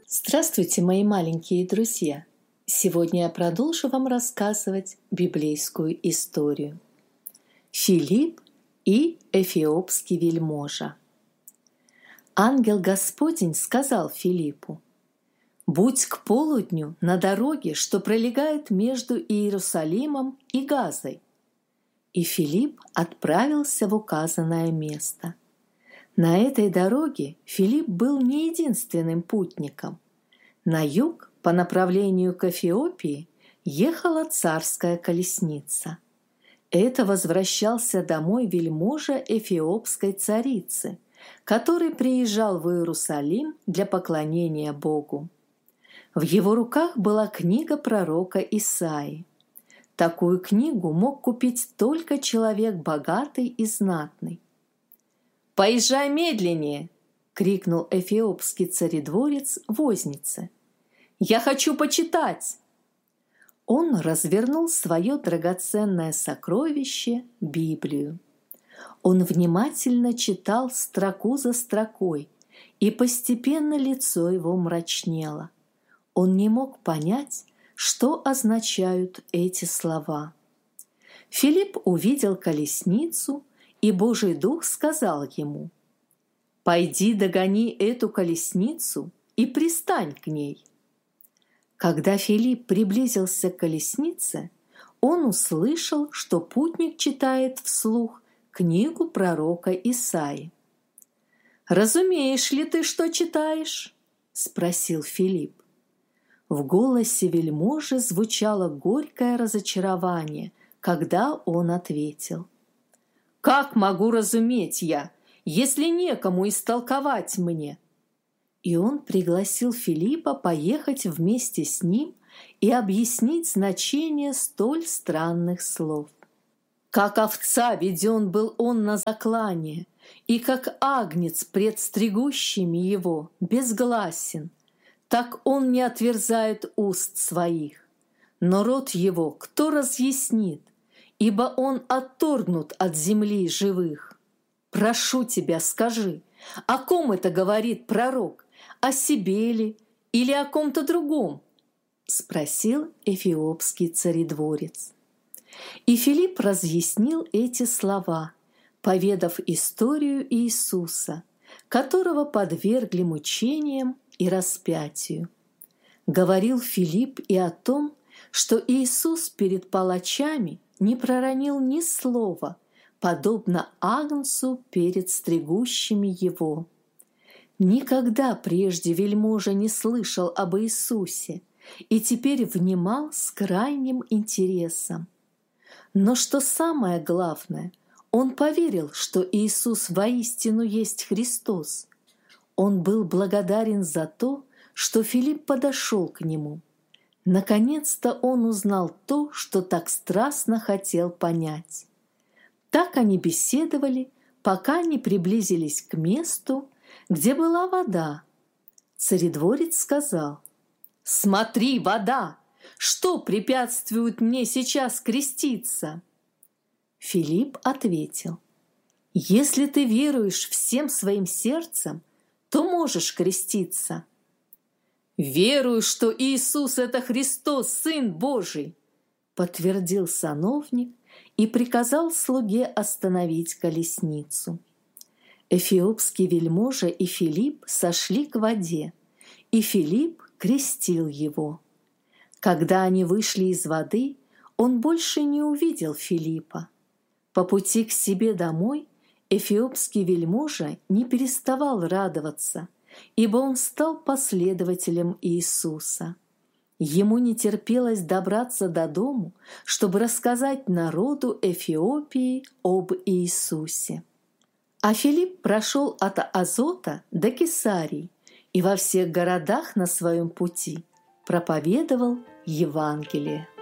Здравствуйте, мои маленькие друзья! Сегодня я продолжу вам рассказывать библейскую историю. Филипп и эфиопский вельможа. Ангел Господень сказал Филиппу: «Будь к полудню на дороге, что пролегает между Иерусалимом и Газой». И Филипп отправился в указанное место. На этой дороге Филипп был не единственным путником. На юг, по направлению к Эфиопии, ехала царская колесница. Это возвращался домой вельможа эфиопской царицы, который приезжал в Иерусалим для поклонения Богу. В его руках была книга пророка Исаии. Такую книгу мог купить только человек богатый и знатный. «Поезжай медленнее!» — крикнул эфиопский царедворец вознице. «Я хочу почитать!» Он развернул свое драгоценное сокровище — Библию. Он внимательно читал строку за строкой, и постепенно лицо его мрачнело. Он не мог понять, что означают эти слова. Филипп увидел колесницу, и Божий Дух сказал ему: «Пойди догони эту колесницу и пристань к ней». Когда Филипп приблизился к колеснице, он услышал, что путник читает вслух книгу пророка Исаии. «Разумеешь ли ты, что читаешь?» — спросил Филипп. В голосе вельможи звучало горькое разочарование, когда он ответил: «Как могу разуметь я, если некому истолковать мне?» И он пригласил Филиппа поехать вместе с ним и объяснить значение столь странных слов. «Как овца веден был он на заклание, и как агнец пред стригущими его безгласен, так он не отверзает уст своих. Но род его кто разъяснит? Ибо он отторгнут от земли живых. Прошу тебя, скажи, о ком это говорит пророк? О себе ли или о ком-то другом?» — спросил эфиопский царедворец. И Филипп разъяснил эти слова, поведав историю Иисуса, которого подвергли мучениям и распятию. Говорил Филипп и о том, что Иисус перед палачами не проронил ни слова, подобно агнцу перед стригущими его. Никогда прежде вельможа не слышал об Иисусе и теперь внимал с крайним интересом. Но что самое главное, он поверил, что Иисус воистину есть Христос. Он был благодарен за то, что Филипп подошел к нему. Наконец-то он узнал то, что так страстно хотел понять. Так они беседовали, пока не приблизились к месту, где была вода. Царедворец сказал: «Смотри, вода! Что препятствует мне сейчас креститься?» Филипп ответил: «Если ты веруешь всем своим сердцем, то можешь креститься». «Верую, что Иисус — это Христос, Сын Божий», — подтвердил сановник и приказал слуге остановить колесницу. Эфиопский вельможа и Филипп сошли к воде, и Филипп крестил его. Когда они вышли из воды, он больше не увидел Филиппа. По пути к себе домой эфиопский вельможа не переставал радоваться, ибо он стал последователем Иисуса. Ему не терпелось добраться до дому, чтобы рассказать народу Эфиопии об Иисусе. А Филипп прошел от Азота до Кесарии и во всех городах на своем пути проповедовал Евангелие.